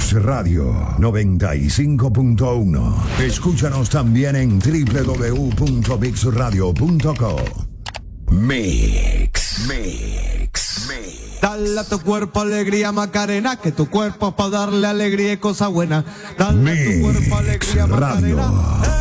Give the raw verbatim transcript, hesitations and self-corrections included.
Mix Radio noventa y cinco punto uno. Escúchanos también en doble u doble u doble u punto mix radio punto com. Mix, Mix, Mix. Dale a tu cuerpo alegría, Macarena, que tu cuerpo es para darle alegría y cosa buena. Dale Mix a tu cuerpo alegría, Macarena. Radio.